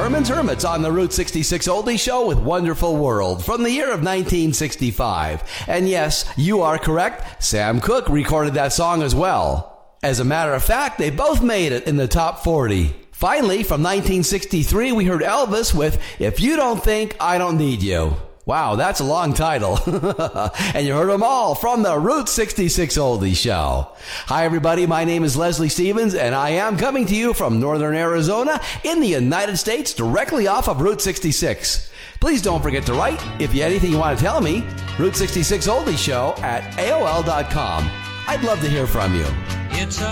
Herman's Hermits on the Route 66 Oldie Show with Wonderful World from the year of 1965. And yes, you are correct, Sam Cooke recorded that song as well. As a matter of fact, they both made it in the top 40. Finally, from 1963, we heard Elvis with If You Don't Think I Don't Need You. Wow, that's a long title. And you heard them all from the Route 66 Oldie Show. Hi, everybody. My name is Leslie Stevens, and I am coming to you from northern Arizona in the United States, directly off of Route 66. Please don't forget to write, if you have anything you want to tell me, Route 66 Oldie Show at AOL.com. I'd love to hear from you. It's a